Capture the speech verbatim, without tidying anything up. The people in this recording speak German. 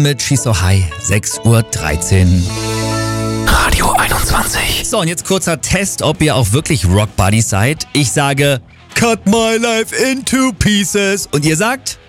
mit She's So High, sechs Uhr dreizehn. Radio einundzwanzig. So, und jetzt kurzer Test, ob ihr auch wirklich Rock Buddies seid. Ich sage, cut my life into pieces. Und ihr sagt?